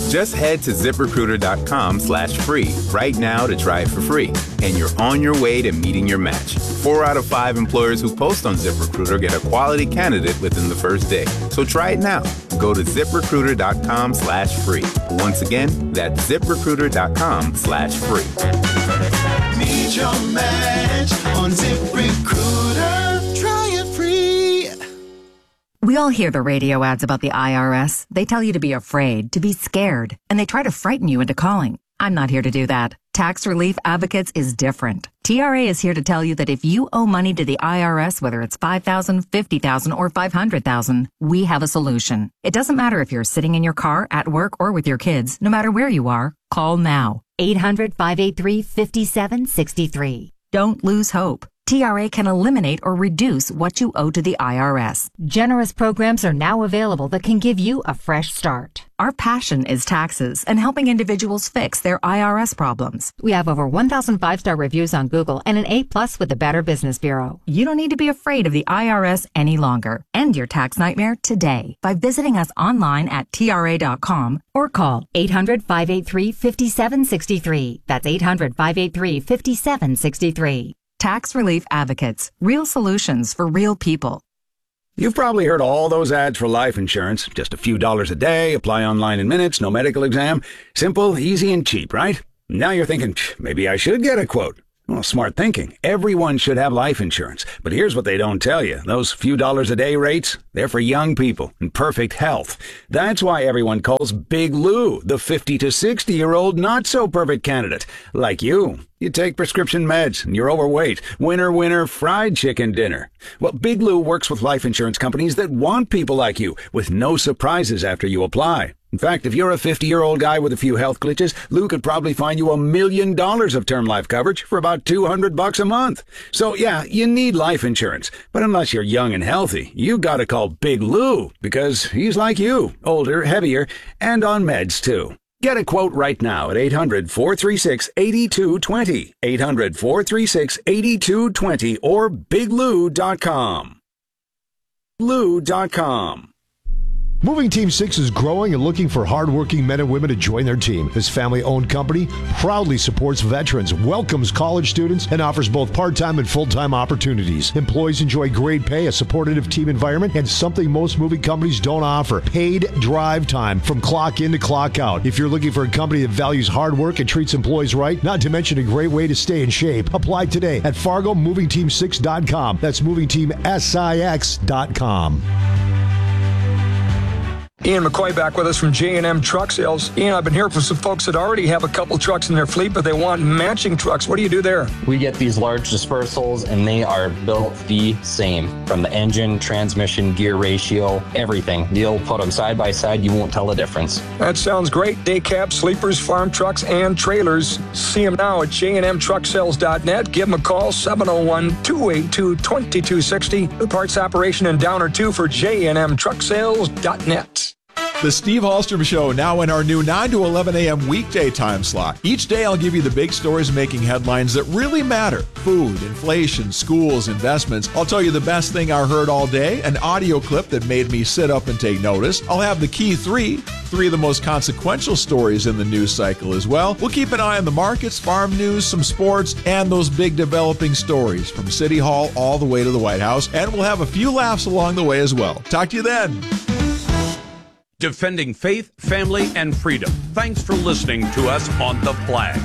Just head to ZipRecruiter.com/free right now to try it for free. And you're on your way to meeting your match. 4 out of 5 employers who post on ZipRecruiter get a quality candidate within the first day. So try it now. Go to ZipRecruiter.com/free. Once again, that's ZipRecruiter.com/free. Meet your match on ZipRecruiter. Try it free. We all hear the radio ads about the IRS. They tell you to be afraid, to be scared, and they try to frighten you into calling. I'm not here to do that. Tax Relief Advocates is different. TRA is here to tell you that if you owe money to the IRS, whether it's $5,000, $50,000, or $500,000, we have a solution. It doesn't matter if you're sitting in your car, at work, or with your kids. No matter where you are, call now. 800-583-5763. Don't lose hope. TRA can eliminate or reduce what you owe to the IRS. Generous programs are now available that can give you a fresh start. Our passion is taxes and helping individuals fix their IRS problems. We have over 1,000 5-star reviews on Google and an A+ with the Better Business Bureau. You don't need to be afraid of the IRS any longer. End your tax nightmare today by visiting us online at TRA.com or call 800-583-5763. That's 800-583-5763. Tax Relief Advocates. Real solutions for real people. You've probably heard all those ads for life insurance. Just a few dollars a day, apply online in minutes, no medical exam. Simple, easy, and cheap, right? Now you're thinking, maybe I should get a quote. Well, smart thinking. Everyone should have life insurance. But here's what they don't tell you. Those few dollars a day rates, they're for young people in perfect health. That's why everyone calls Big Lou the 50 to 60-year-old not-so-perfect candidate. Like you. You take prescription meds and you're overweight. Winner, winner, fried chicken dinner. Well, Big Lou works with life insurance companies that want people like you with no surprises after you apply. In fact, if you're a 50-year-old guy with a few health glitches, Lou could probably find you $1 million of term life coverage for about $200 a month. So yeah, you need life insurance. But unless you're young and healthy, you gotta call Big Lou because he's like you, older, heavier, and on meds too. Get a quote right now at 800-436-8220, 800-436-8220, or biglou.com. Lou.com. Moving Team 6 is growing and looking for hardworking men and women to join their team. This family-owned company proudly supports veterans, welcomes college students, and offers both part-time and full-time opportunities. Employees enjoy great pay, a supportive team environment, and something most moving companies don't offer: paid drive time from clock in to clock out. If you're looking for a company that values hard work and treats employees right, not to mention a great way to stay in shape, apply today at FargoMovingTeam6.com. That's MovingTeamSix.com. Ian McCoy back with us from J&M Truck Sales. Ian, I've been hearing from some folks that already have a couple trucks in their fleet, but they want matching trucks. What do you do there? We get these large dispersals, and they are built the same. From the engine, transmission, gear ratio, everything. You'll put them side by side, you won't tell the difference. That sounds great. Day cabs, sleepers, farm trucks, and trailers. See them now at jnmtrucksales.net. Give them a call, 701-282-2260. The parts operation in Downer 2 for jnmtrucksales.net. The Steve Hallstrom Show, now in our new 9 to 11 a.m. weekday time slot. Each day I'll give you the big stories making headlines that really matter. Food, inflation, schools, investments. I'll tell you the best thing I heard all day, an audio clip that made me sit up and take notice. I'll have the key three of the most consequential stories in the news cycle as well. We'll keep an eye on the markets, farm news, some sports, and those big developing stories from City Hall all the way to the White House. And we'll have a few laughs along the way as well. Talk to you then. Defending faith, family, and freedom. Thanks for listening to us on The Flag.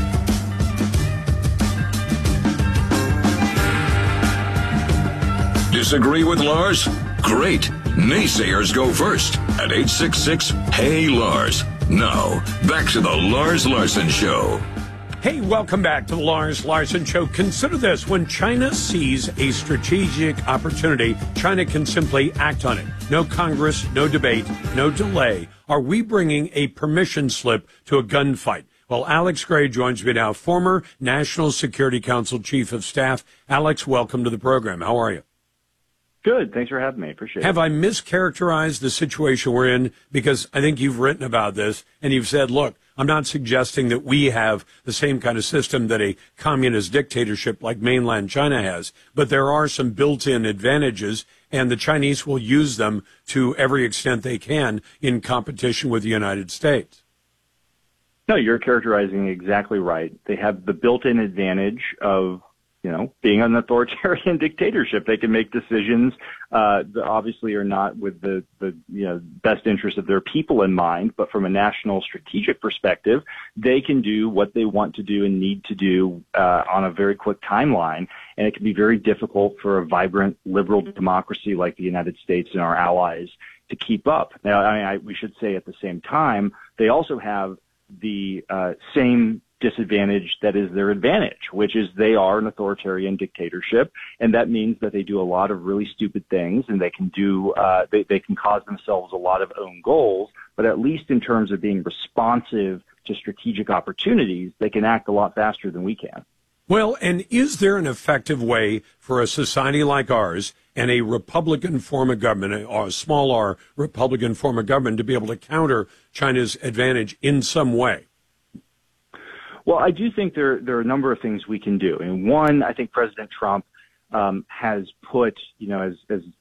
Disagree with Lars? Great. Naysayers go first at 866-HEY-LARS. Now, back to the Lars Larson Show. Hey, welcome back to the Lars Larson Show. Consider this. When China sees a strategic opportunity, China can simply act on it. No Congress, no debate, no delay. Are we bringing a permission slip to a gunfight? Well, Alex Gray joins me now, former National Security Council Chief of Staff. Alex, welcome to the program. How are you? Good. Thanks for having me. Appreciate it. Have I mischaracterized the situation we're in? Because I think you've written about this and you've said, look, I'm not suggesting that we have the same kind of system that a communist dictatorship like mainland China has, but there are some built-in advantages, and the Chinese will use them to every extent they can in competition with the United States. No, you're characterizing it exactly right. They have the built-in advantage of, being an authoritarian dictatorship. They can make decisions that obviously are not with the best interest of their people in mind, but from a national strategic perspective, they can do what they want to do and need to do on a very quick timeline. And it can be very difficult for a vibrant liberal democracy like the United States and our allies to keep up. Now, we should say at the same time, they also have the same disadvantage that is their advantage, which is they are an authoritarian dictatorship, and that means that they do a lot of really stupid things, and they can do they can cause themselves a lot of own goals, but at least in terms of being responsive to strategic opportunities, they can act a lot faster than we can. Well, and is there an effective way for a society like ours and a Republican form of government, or a small r Republican form of government, to be able to counter China's advantage in some way? Well, I do think there are a number of things we can do. And one, I think President Trump has put, as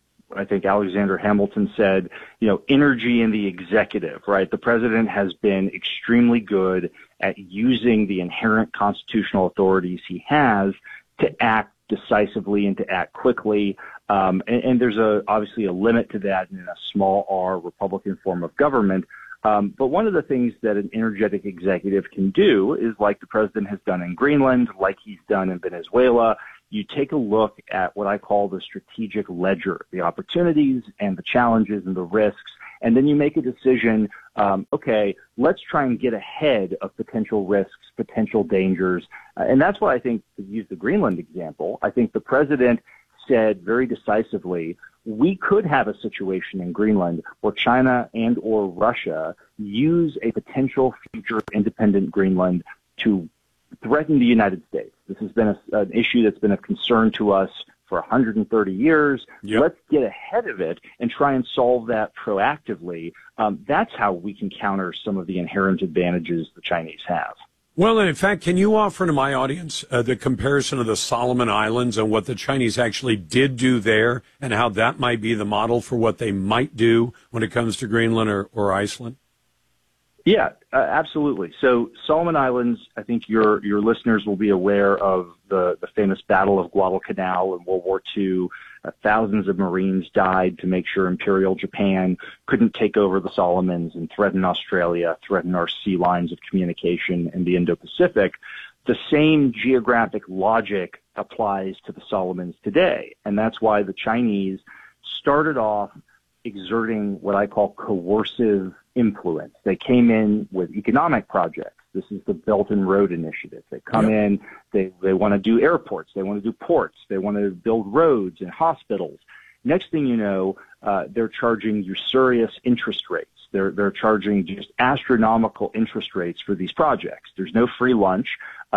I think Alexander Hamilton said, energy in the executive, right? The president has been extremely good at using the inherent constitutional authorities he has to act decisively and to act quickly. And there's obviously a limit to that in a small r Republican form of government. But one of the things that an energetic executive can do is, like the president has done in Greenland, like he's done in Venezuela, you take a look at what I call the strategic ledger, the opportunities and the challenges and the risks, and then you make a decision, okay, let's try and get ahead of potential risks, potential dangers. And that's why I think, to use the Greenland example, I think the president said very decisively, we could have a situation in Greenland where China and or Russia use a potential future independent Greenland to threaten the United States. This has been an issue that's been of concern to us for 130 years. Yep. Let's get ahead of it and try and solve that proactively. That's how we can counter some of the inherent advantages the Chinese have. Well, and in fact, can you offer to my audience the comparison of the Solomon Islands and what the Chinese actually did do there, and how that might be the model for what they might do when it comes to Greenland or Iceland? Yeah, absolutely. So Solomon Islands, I think your listeners will be aware of the famous Battle of Guadalcanal in World War II. Thousands of Marines died to make sure Imperial Japan couldn't take over the Solomons and threaten Australia, threaten our sea lines of communication in the Indo-Pacific. The same geographic logic applies to the Solomons today, and that's why the Chinese started off exerting what I call coercive influence. They came in with economic projects. This is the Belt and Road Initiative. They come in, they want to do airports, they want to do ports, they want to build roads and hospitals. Next thing you know, they're charging usurious interest rates. They're charging just astronomical interest rates for these projects. There's no free lunch.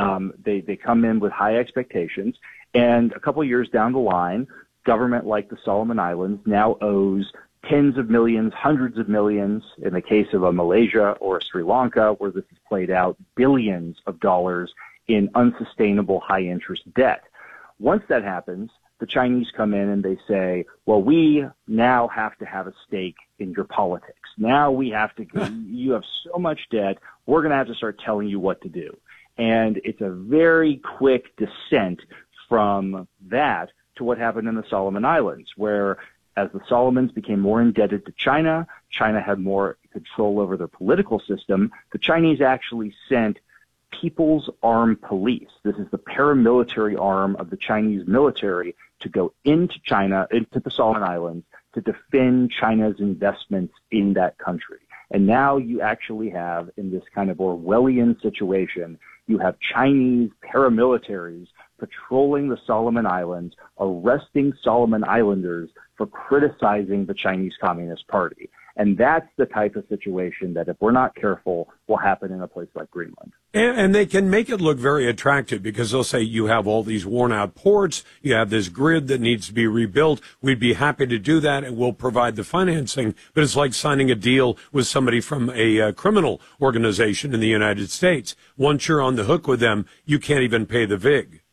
They come in with high expectations, and a couple of years down the line, government like the Solomon Islands now owes tens of millions, hundreds of millions, in the case of a Malaysia or a Sri Lanka, where this is played out, billions of dollars in unsustainable high-interest debt. Once that happens, the Chinese come in and they say, well, we now have to have a stake in your politics. Now we have to, you have so much debt, we're going to have to start telling you what to do. And it's a very quick descent from that to what happened in the Solomon Islands, where as the Solomons became more indebted to China, China had more control over their political system. The Chinese actually sent People's Armed Police. This is the paramilitary arm of the Chinese military to go into China, into the Solomon Islands, to defend China's investments in that country. And now you actually have, in this kind of Orwellian situation, you have Chinese paramilitaries patrolling the Solomon Islands, arresting Solomon Islanders for criticizing the Chinese Communist Party. And that's the type of situation that, if we're not careful, will happen in a place like Greenland. And they can make it look very attractive, because they'll say, you have all these worn-out ports, you have this grid that needs to be rebuilt, we'd be happy to do that, and we'll provide the financing. But it's like signing a deal with somebody from a criminal organization in the United States. Once you're on the hook with them, you can't even pay the VIG.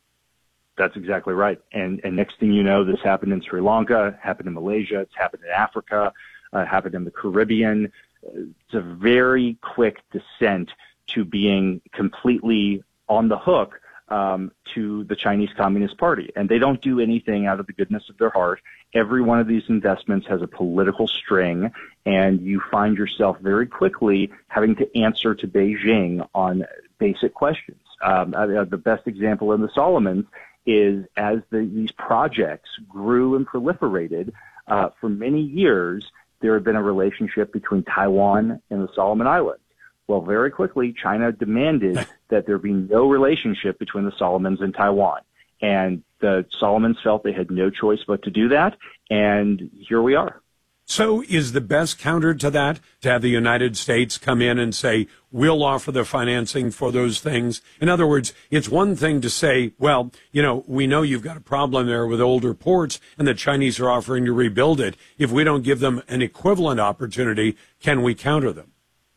That's exactly right. And next thing you know, this happened in Sri Lanka, happened in Malaysia, it's happened in Africa, happened in the Caribbean. It's a very quick descent to being completely on the hook to the Chinese Communist Party. And they don't do anything out of the goodness of their heart. Every one of these investments has a political string, and you find yourself very quickly having to answer to Beijing on basic questions. The best example in the Solomons is as these projects grew and proliferated, for many years, there had been a relationship between Taiwan and the Solomon Islands. Well, very quickly, China demanded that there be no relationship between the Solomons and Taiwan. And the Solomons felt they had no choice but to do that, and here we are. So is the best counter to that to have the United States come in and say, we'll offer the financing for those things? In other words, it's one thing to say, well, we know you've got a problem there with older ports and the Chinese are offering to rebuild it. If we don't give them an equivalent opportunity, can we counter them?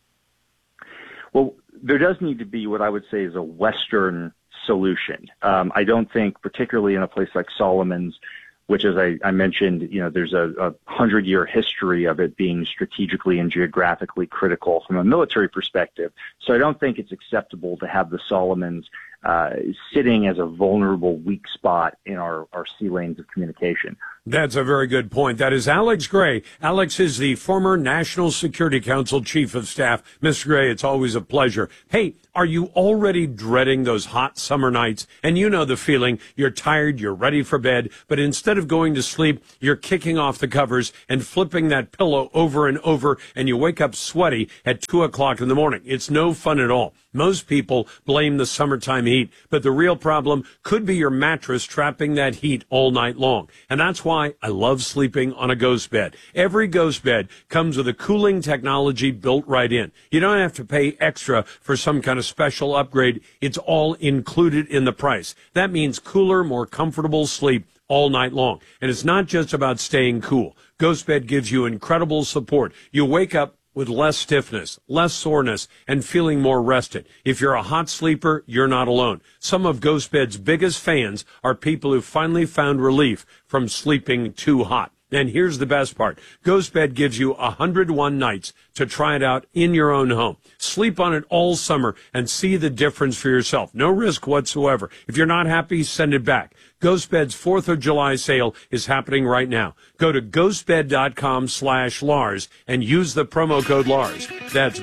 Well, there does need to be what I would say is a Western solution. I don't think, particularly in a place like Solomon's, which, as I mentioned, there's a 100-year history of it being strategically and geographically critical from a military perspective. So I don't think it's acceptable to have the Solomons sitting as a vulnerable, weak spot in our sea lanes of communication. That's a very good point. That is Alex Gray. Alex is the former National Security Council Chief of Staff. Mr. Gray, it's always a pleasure. Hey, are you already dreading those hot summer nights? And you know the feeling. You're tired, you're ready for bed, but instead of going to sleep, you're kicking off the covers and flipping that pillow over and over, and you wake up sweaty at 2 o'clock in the morning. It's no fun at all. Most people blame the summertime heat, but the real problem could be your mattress trapping that heat all night long. And that's why I love sleeping on a Ghost bed. Every Ghost bed comes with a cooling technology built right in. You don't have to pay extra for some kind of special upgrade. It's all included in the price. That means cooler, more comfortable sleep all night long. And it's not just about staying cool. Ghost bed gives you incredible support. You wake up with less stiffness, less soreness, and feeling more rested. If you're a hot sleeper, you're not alone. Some of Ghost Bed's biggest fans are people who finally found relief from sleeping too hot. And here's the best part. Ghost Bed gives you 101 nights to try it out in your own home. Sleep on it all summer and see the difference for yourself. No risk whatsoever. If you're not happy, send it back. Ghost Bed's 4th of July sale is happening right now. Go to ghostbed.com/Lars and use the promo code Lars. That's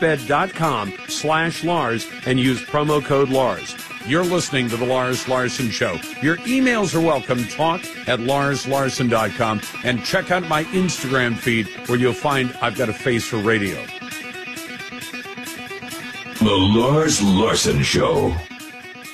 ghostbed.com/Lars and use promo code Lars. You're listening to The Lars Larson Show. Your emails are welcome. talk@LarsLarson.com. And check out my Instagram feed where you'll find I've got a face for radio. The Lars Larson Show.